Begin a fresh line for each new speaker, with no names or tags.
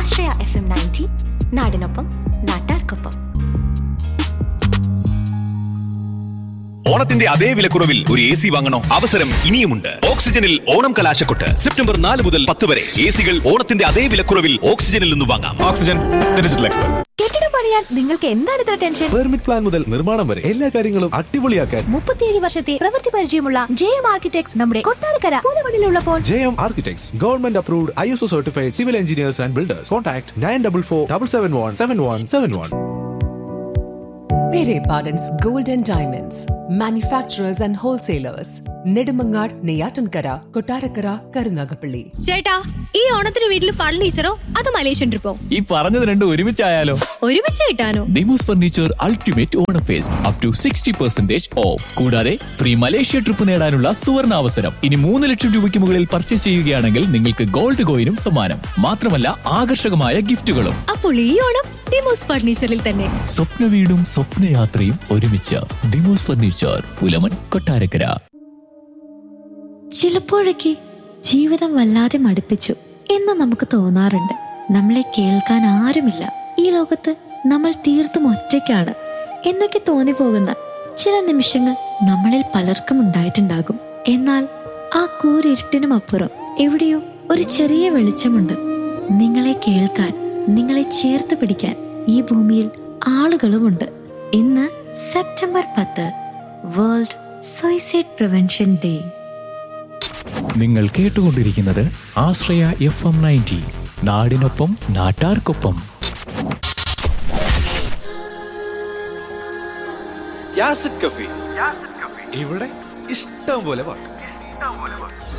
ആശ്രയ FM 90 നാടിനൊപ്പം നാട്ടാർക്കൊപ്പം.
ഓണത്തിന്റെ അതേ വിലക്കുറവിൽ ഒരു AC വാങ്ങണോ? അവസരം ഇനിയുമുണ്ട്. ഓക്സിജനിൽ ഓണം കലാശക്കൊട്ട് സെപ്റ്റംബർ 4 മുതൽ 10 വരെ. ACകൾ ഓണത്തിന്റെ അതേ വിലക്കുറവിൽ ഓക്സിജനിൽ നിന്ന് വാങ്ങാം. Oxygen digital expert.
കെട്ടിടം പണിയാൻ നിങ്ങൾക്ക് എന്താണ് ഇത്ര ടെൻഷൻ?
പെർമിറ്റ് പ്ലാൻ മുതൽ നിർമ്മാണം വരെ എല്ലാ കാര്യങ്ങളും അടിപൊളിയാക്കാൻ
37 വർഷത്തെ പ്രവൃത്തി പരിചയമുള്ള JM ആർക്കിടെക്ട്സ് നമ്മുടെ Kottarakkara പുതുമണിലുള്ളപ്പോൾ.
JM Architects, Government Approved, ISO Certified Civil Engineers and Builders. Contact 9447717171.
Pere Pardon's Gold and Diamonds, manufacturers and wholesalers. Nedumangad, Neyyattinkara, Kottarakkara, Karunagappally.
ചേട്ടാ, ഈ ഓണത്തിന് വീട്ടിൽ ഫർണിച്ചറോ അത് മലേഷ്യൻ ട്രിപ്പോ?
ഈ പറഞ്ഞത് രണ്ടും ഒരുമിച്ചായാലോ?
ഒരുമിച്ച് കിട്ടാനോ?
Demos furniture ultimate Onam first up to 60% of. കൂടാതെ ഫ്രീ മലേഷ്യ ട്രിപ്പ് നേടാനുള്ള സുവർണ അവസരം. ഇനി 3 ലക്ഷം രൂപയ്ക്ക് മുകളിൽ പർച്ചേസ് ചെയ്യുകയാണെങ്കിൽ നിങ്ങൾക്ക് ഗോൾഡ് കോയിനും സമ്മാനം. മാത്രമല്ല ആകർഷകമായ ഗിഫ്റ്റുകളും.
അപ്പോൾ ഈ ഓണം ഡിമോസ് ഫർണിച്ചറിൽ തന്നെ.
സ്വപ്ന വീടും സ്വപ്നയാത്രയും ഒരുമിച്ച്. ഡിമോസ് ഫർണിച്ചർ, പുലമൺ, കൊട്ടാരക്കര.
ചിലപ്പോഴൊക്കെ ജീവിതം വല്ലാതെ മടുപ്പിച്ചു എന്ന് നമുക്ക് തോന്നാറുണ്ട്. നമ്മളെ കേൾക്കാൻ ആരുമില്ല, ഈ ലോകത്ത് നമ്മൾ തീർത്തും ഒറ്റയ്ക്കാണ് എന്നൊക്കെ തോന്നിപ്പോകുന്ന ചില നിമിഷങ്ങൾ നമ്മളിൽ പലർക്കും ഉണ്ടായിട്ടുണ്ടാകും. എന്നാൽ ആ കൂരിരുട്ടിനും അപ്പുറം എവിടെയോ ഒരു ചെറിയ വെളിച്ചമുണ്ട്. നിങ്ങളെ കേൾക്കാൻ, നിങ്ങളെ ചേർത്ത് പിടിക്കാൻ ഈ ഭൂമിയിൽ ആളുകളുമുണ്ട്. ഇന്ന് September 10, world suicide prevention day.
നിങ്ങൾ കേട്ടുകൊണ്ടിരിക്കുന്നത് ആശ്രയ FM 90, നാടിനൊപ്പം നാട്ടാർക്കൊപ്പം.
യാസിഡ് കഫേ, ഇവിടെ ഇഷ്ടം പോലെ പാട്ട്.